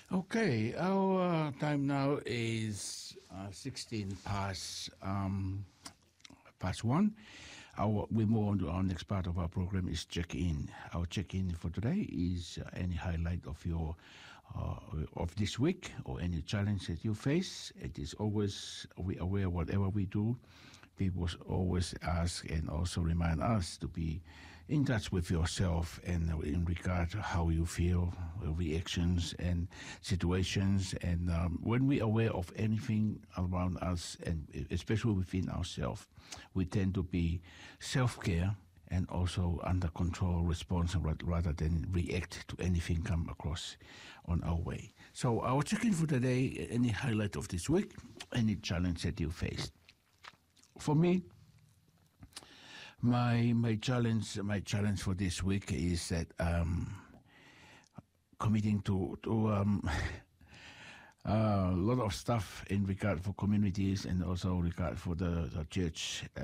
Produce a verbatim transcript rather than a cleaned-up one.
Okay, our uh, time now is uh, sixteen past um, past one. Our, we move on to our next part of our program is check-in. Our check-in for today is uh, any highlight of your uh, of this week or any challenge that you face. It is always we aware whatever we do. People always ask and also remind us to be in touch with yourself and in regard to how you feel, reactions and situations. And um, when we are aware of anything around us, and especially within ourselves, we tend to be self-care and also under control response rather than react to anything come across on our way. So our check-in for today, any highlight of this week, any challenge that you faced. For me, my my challenge my challenge for this week is that um, committing to to um, a lot of stuff in regard for communities and also regard for the, the church.